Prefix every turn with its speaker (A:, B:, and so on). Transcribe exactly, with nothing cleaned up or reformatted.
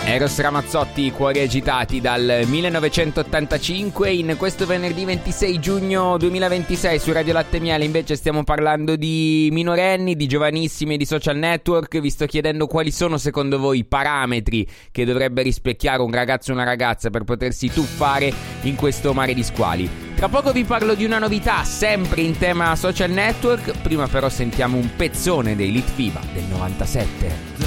A: Eros Ramazzotti, Cuori agitati dal millenovecentottantacinque. In questo venerdì ventisei giugno duemilaventisei su Radio Latte Miele invece stiamo parlando di minorenni, di giovanissimi e di social network. Vi sto chiedendo quali sono secondo voi i parametri che dovrebbe rispecchiare un ragazzo o una ragazza per potersi tuffare in questo mare di squali. Tra poco vi parlo di una novità sempre in tema social network, prima però sentiamo un pezzone dei Litfiba del novantasette.